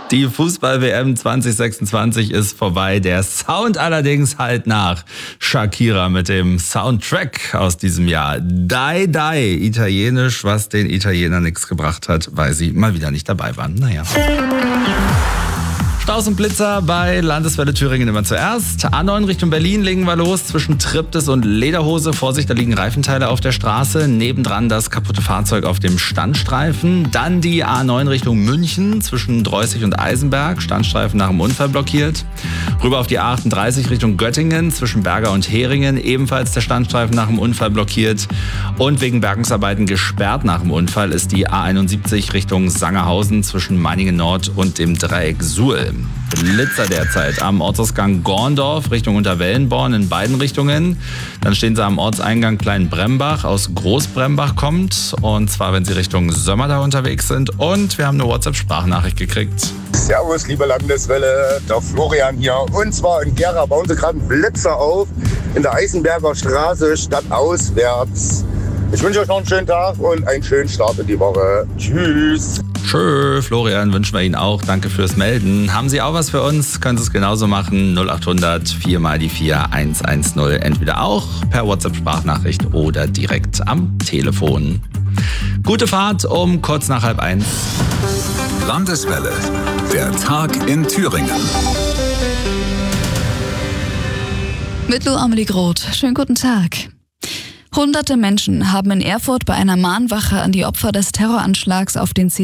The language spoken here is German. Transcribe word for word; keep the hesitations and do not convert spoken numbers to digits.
Die Fußball-W M zwanzig sechsundzwanzig ist vorbei. Der Sound allerdings halt nach. Shakira mit dem Soundtrack aus diesem Jahr. Dai Dai, italienisch, was den Italienern nichts gebracht hat, weil sie mal wieder nicht dabei waren. Naja. Staus und Blitzer bei Landeswelle Thüringen immer zuerst. A neun Richtung Berlin legen wir los zwischen Triptis und Lederhose. Vorsicht, da liegen Reifenteile auf der Straße. Nebendran das kaputte Fahrzeug auf dem Standstreifen. Dann die A neun Richtung München zwischen Dreußig und Eisenberg. Standstreifen nach dem Unfall blockiert. Rüber auf die A achtunddreißig Richtung Göttingen zwischen Berger und Heringen. Ebenfalls der Standstreifen nach dem Unfall blockiert. Und wegen Bergungsarbeiten gesperrt nach dem Unfall ist die A einundsiebzig Richtung Sangerhausen zwischen Meiningen Nord und dem Dreieck Suhl. Blitzer derzeit am Ortsausgang Gorndorf Richtung Unterwellenborn in beiden Richtungen. Dann stehen sie am Ortseingang Kleinbrembach aus Großbrembach kommt. Und zwar, wenn sie Richtung Sömmerda unterwegs sind. Und wir haben eine WhatsApp-Sprachnachricht gekriegt. Servus, liebe Landeswelle, der Florian hier. Und zwar in Gera bauen sie gerade einen Blitzer auf in der Eisenberger Straße stadtauswärts. Ich wünsche euch noch einen schönen Tag und einen schönen Start in die Woche. Tschüss. Schön, Florian, wünschen wir Ihnen auch. Danke fürs Melden. Haben Sie auch was für uns? Können Sie es genauso machen. null acht hundert vier mal die vier eins eins null. Entweder auch per WhatsApp-Sprachnachricht oder direkt am Telefon. Gute Fahrt um kurz nach halb eins. Landeswelle, der Tag in Thüringen. Mit Lou Amelie Groth. Schönen guten Tag. Hunderte Menschen haben in Erfurt bei einer Mahnwache an die Opfer des Terroranschlags auf den